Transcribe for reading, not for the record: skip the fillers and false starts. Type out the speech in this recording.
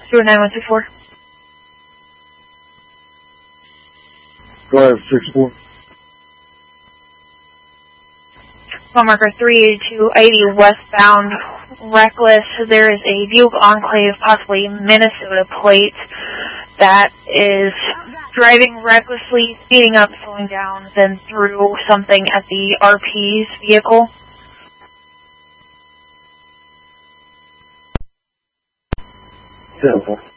9164. Go ahead, 64. Mile marker 38280 westbound, reckless. There is a Buick Enclave, possibly Minnesota plate, that is driving recklessly, speeding up, slowing down, then threw something at the RP's vehicle. Simple.